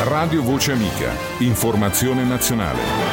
Radio Voce Amica. Informazione nazionale.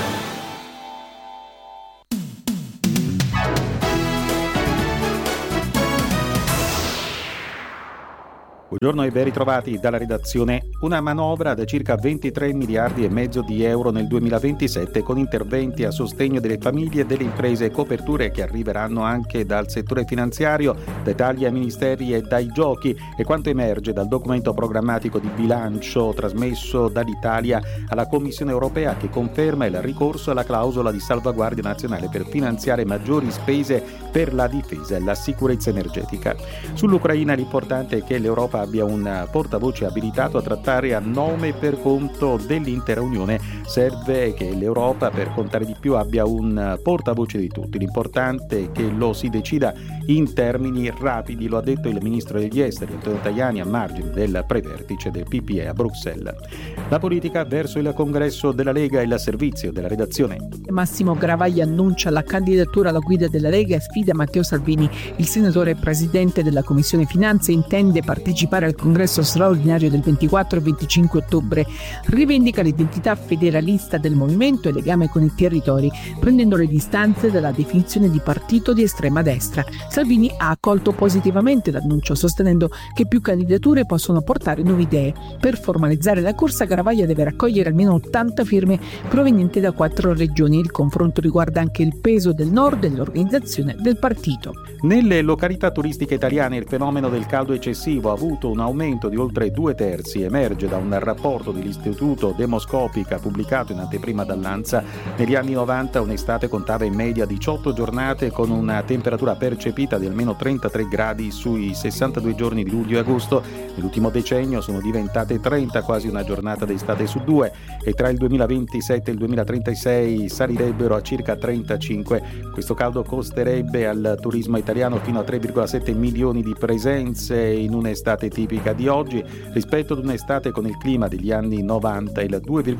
Buongiorno e ben ritrovati dalla redazione. Una manovra da circa 23 miliardi e mezzo di euro nel 2027 con interventi a sostegno delle famiglie e delle imprese e coperture che arriveranno anche dal settore finanziario, dai tagli ai ministeri e dai giochi, e quanto emerge dal documento programmatico di bilancio trasmesso dall'Italia alla Commissione europea, che conferma il ricorso alla clausola di salvaguardia nazionale per finanziare maggiori spese per la difesa e la sicurezza energetica. Sull'Ucraina l'importante è che l'Europa abbia un portavoce abilitato a trattare a nome e per conto dell'intera Unione. Serve che l'Europa, per contare di più, abbia un portavoce di tutti. L'importante è che lo si decida in termini rapidi, lo ha detto il ministro degli esteri Antonio Tajani a margine del prevertice del PPE a Bruxelles. La politica verso il congresso della Lega e il servizio della redazione. Massimo Garavaglia annuncia la candidatura alla guida della Lega e sfida Matteo Salvini. Il senatore e presidente della Commissione Finanze intende partecipare al congresso straordinario del 24 e 25 ottobre. Rivendica l'identità federalista del movimento e legame con i territori, prendendo le distanze dalla definizione di partito di estrema destra. Salvini ha accolto positivamente l'annuncio, sostenendo che più candidature possono portare nuove idee. Per formalizzare la corsa, Garavaglia deve raccogliere almeno 80 firme provenienti da 4 regioni. Il confronto riguarda anche il peso del nord e l'organizzazione del partito. Nelle località turistiche italiane il fenomeno del caldo eccessivo ha avuto un aumento di oltre 2/3, emerge da un rapporto dell'Istituto Demoscopica pubblicato in anteprima dall'ANSA. Negli anni 90 un'estate contava in media 18 giornate con una temperatura percepita di almeno 33 gradi sui 62 giorni di luglio e agosto. Nell'ultimo decennio sono diventate 30, quasi una giornata d'estate su 2, e tra il 2027 e il 2036 salirebbero a circa 35. Questo caldo costerebbe al turismo italiano fino a 3,7 milioni di presenze in un'estate tipica di oggi. Rispetto ad un'estate con il clima degli anni 90, il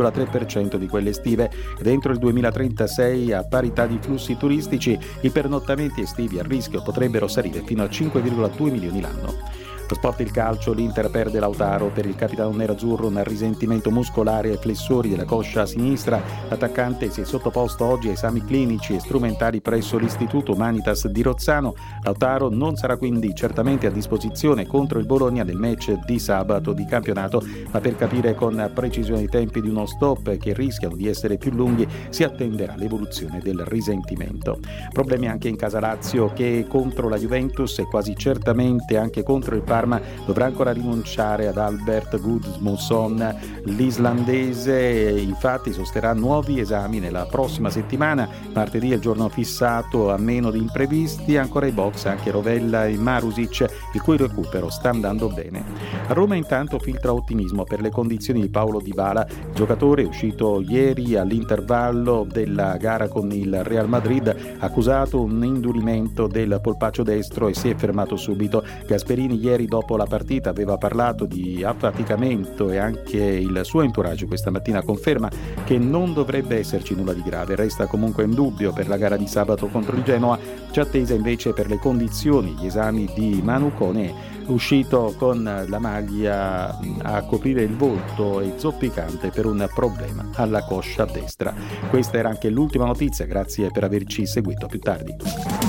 2,3% di quelle estive. Dentro il 2036, a parità di flussi turistici, i pernottamenti estivi a rischio potrebbero salire fino a 5,2 milioni l'anno. Lo sport, il calcio, l'Inter perde Lautaro. Per il capitano nerazzurro un risentimento muscolare ai flessori della coscia sinistra. L'attaccante si è sottoposto oggi a esami clinici e strumentali presso l'Istituto Humanitas di Rozzano. Lautaro non sarà quindi certamente a disposizione contro il Bologna nel match di sabato di campionato, ma per capire con precisione i tempi di uno stop che rischiano di essere più lunghi si attenderà l'evoluzione del risentimento. Problemi anche in casa Lazio, che contro la Juventus e quasi certamente anche contro il Parma dovrà ancora rinunciare ad Albert Gudmundsson. L'islandese infatti sosterrà nuovi esami nella prossima settimana. Martedì è il giorno fissato a meno di imprevisti. Ancora i box anche Rovella e Marusic, il cui recupero sta andando bene. A Roma intanto filtra ottimismo per le condizioni di Paulo Dybala. Il giocatore è uscito ieri all'intervallo della gara con il Real Madrid, ha accusato un indurimento del polpaccio destro e si è fermato subito. Gasperini ieri dopo la partita aveva parlato di affaticamento e anche il suo entourage questa mattina conferma che non dovrebbe esserci nulla di grave. Resta comunque in dubbio per la gara di sabato contro il Genoa. C'è attesa invece per le condizioni. Gli esami di Manu Kone, uscito con la maglia a coprire il volto e zoppicante per un problema alla coscia destra. Questa era anche l'ultima notizia, grazie per averci seguito. A più tardi.